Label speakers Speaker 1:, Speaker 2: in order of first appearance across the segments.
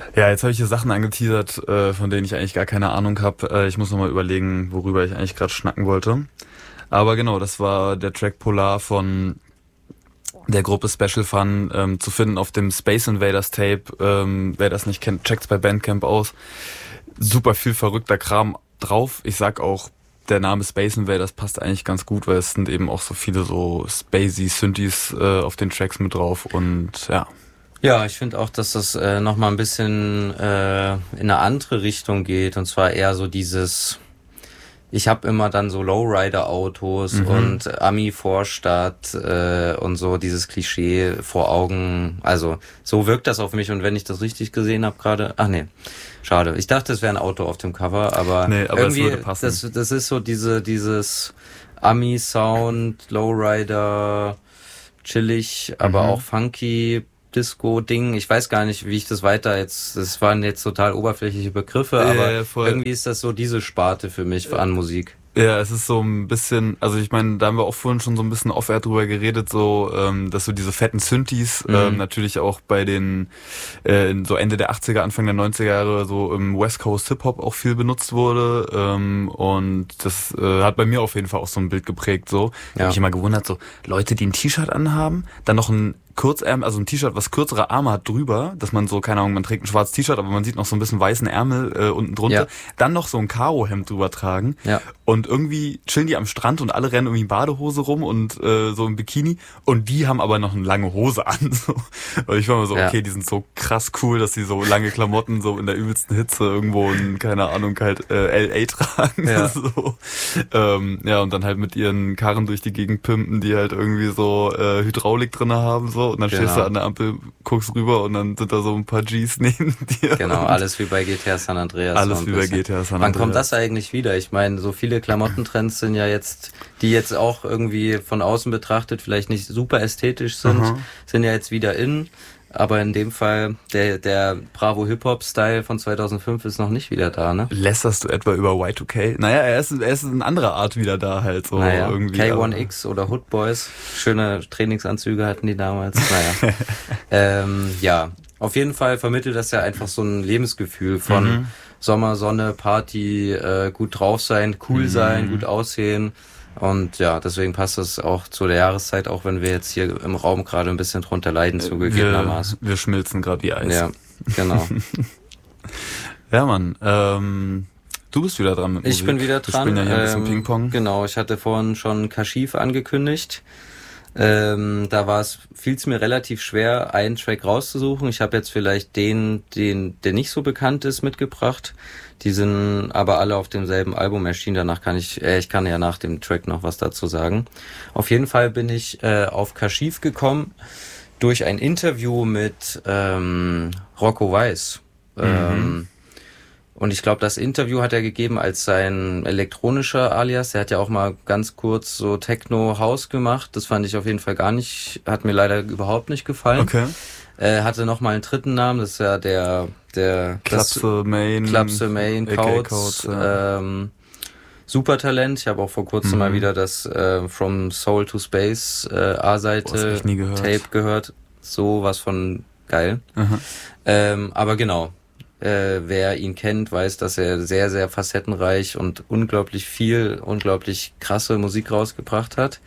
Speaker 1: Ja, jetzt habe ich hier Sachen angeteasert, von denen ich eigentlich gar keine Ahnung habe. Ich muss nochmal überlegen, worüber ich eigentlich gerade schnacken wollte. Aber genau, das war der Track Polar von der Gruppe Special Fun, zu finden auf dem Space Invaders Tape. Wer das nicht kennt, checkt's bei Bandcamp aus. Super viel verrückter Kram drauf. Ich sag auch, der Name Space Invaders passt eigentlich ganz gut, weil es sind eben auch so viele so spacey Synthes auf den Tracks mit drauf und ja.
Speaker 2: Ja, ich finde auch, dass das nochmal ein bisschen in eine andere Richtung geht, und zwar eher so dieses, ich habe immer dann so Lowrider-Autos und Ami-Vorstadt und so dieses Klischee vor Augen. Also so wirkt das auf mich, und wenn ich das richtig gesehen habe gerade, ach nee, schade. Ich dachte, es wäre ein Auto auf dem Cover, aber,
Speaker 1: Nee, aber
Speaker 2: irgendwie,
Speaker 1: es würde passen.
Speaker 2: das ist so dieses Ami-Sound, Lowrider, chillig, aber auch funky. Disco-Ding. Ich weiß gar nicht, wie ich das weiter jetzt, das waren jetzt total oberflächliche Begriffe, aber irgendwie ist das so diese Sparte für mich an Musik.
Speaker 1: Ja, es ist so ein bisschen, also ich meine, da haben wir auch vorhin schon so ein bisschen off-air drüber geredet, so, dass so diese fetten Synthes natürlich auch bei den so Ende der 80er, Anfang der 90er Jahre so im West Coast Hip-Hop auch viel benutzt wurde, und das hat bei mir auf jeden Fall auch so ein Bild geprägt, so. Ich habe mich immer gewundert, so Leute, die ein T-Shirt anhaben, dann noch ein Kurzärmel, also ein T-Shirt, was kürzere Arme hat drüber, dass man so, keine Ahnung, man trägt ein schwarzes T-Shirt, aber man sieht noch so ein bisschen weißen Ärmel unten drunter, dann noch so ein Karo-Hemd drüber tragen und irgendwie chillen die am Strand und alle rennen irgendwie in Badehose rum und so im Bikini, und die haben aber noch eine lange Hose an. So. Und ich war mir so, okay, die sind so krass cool, dass die so lange Klamotten so in der übelsten Hitze irgendwo in, keine Ahnung, halt LA tragen. Ja. So. Und dann halt mit ihren Karren durch die Gegend pimpen, die halt irgendwie so Hydraulik drinne haben, so. Und dann stehst du an der Ampel, guckst rüber und dann sind da so ein paar Gs neben dir.
Speaker 2: Genau, alles wie bei GTA San Andreas.
Speaker 1: Alles wie bei GTA San Andreas.
Speaker 2: Wann kommt das eigentlich wieder? Ich meine, so viele Klamottentrends sind ja jetzt, die jetzt auch irgendwie von außen betrachtet vielleicht nicht super ästhetisch sind, sind ja jetzt wieder in. Aber in dem Fall, der Bravo Hip-Hop-Style von 2005 ist noch nicht wieder da, ne?
Speaker 1: Lästerst du etwa über Y2K? Naja, er ist in anderer Art wieder da halt, so irgendwie.
Speaker 2: K1X oder Hood Boys. Schöne Trainingsanzüge hatten die damals. Naja. Auf jeden Fall vermittelt das ja einfach so ein Lebensgefühl von Sommer, Sonne, Party, gut drauf sein, cool sein, gut aussehen. Und ja, deswegen passt das auch zu der Jahreszeit, auch wenn wir jetzt hier im Raum gerade ein bisschen drunter leiden, zugegebenermaßen.
Speaker 1: Wir schmilzen gerade wie Eis.
Speaker 2: Ja, genau.
Speaker 1: Ja, Mann. Du bist wieder dran mit Musik.
Speaker 2: Ich bin wieder dran.
Speaker 1: Wir spielen ja hier ein bisschen Ping-Pong.
Speaker 2: Genau, ich hatte vorhin schon Kashif angekündigt. Da fiel es mir relativ schwer, einen Track rauszusuchen. Ich habe jetzt vielleicht den, der nicht so bekannt ist, mitgebracht. Die sind aber alle auf demselben Album erschienen. Danach ich kann ja nach dem Track noch was dazu sagen. Auf jeden Fall bin ich auf Kashif gekommen durch ein Interview mit Rocco Weiss. Und ich glaube, das Interview hat er gegeben als sein elektronischer Alias. Er hat ja auch mal ganz kurz so Techno-House gemacht. Das fand ich auf jeden Fall hat mir leider überhaupt nicht gefallen.
Speaker 1: Okay.
Speaker 2: Hatte noch mal einen dritten Namen, das ist ja der
Speaker 1: Klapse Main
Speaker 2: Kautz. Super Talent. Ich habe auch vor kurzem mal wieder das From Soul to Space A-Seite Tape gehört. So was von geil. Aber genau. Wer ihn kennt, weiß, dass er sehr, sehr facettenreich und unglaublich krasse Musik rausgebracht hat.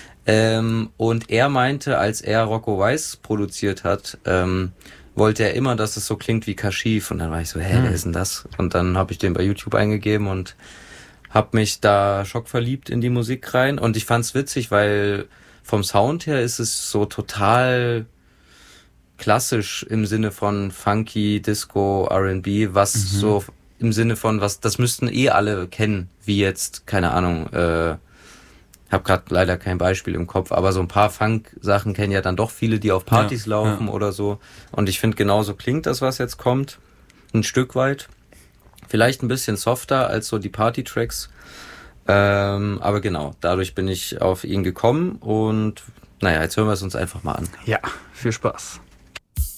Speaker 2: Und er meinte, als er Rocco Weiss produziert hat, wollte er immer, dass es so klingt wie Kashif. Und dann war ich so, wer ist denn das? Und dann habe ich den bei YouTube eingegeben und habe mich da schockverliebt in die Musik rein. Und ich fand's witzig, weil vom Sound her ist es so total klassisch im Sinne von Funky, Disco, R&B, was so im Sinne von, das müssten alle kennen, wie jetzt, keine Ahnung, hab gerade leider kein Beispiel im Kopf, aber so ein paar Funk-Sachen kennen ja dann doch viele, die auf Partys laufen oder so. Und ich finde, genauso klingt das, was jetzt kommt, ein Stück weit. Vielleicht ein bisschen softer als so die Party-Tracks. Aber genau, dadurch bin ich auf ihn gekommen und naja, jetzt hören wir es uns einfach mal an.
Speaker 1: Ja, viel Spaß.